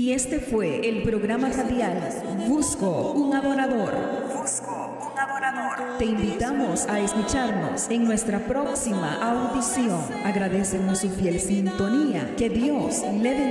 Y este fue el programa radial Busco un Adorador. Te invitamos a escucharnos en nuestra próxima audición. Agradecemos su fiel sintonía. Que Dios le bendiga.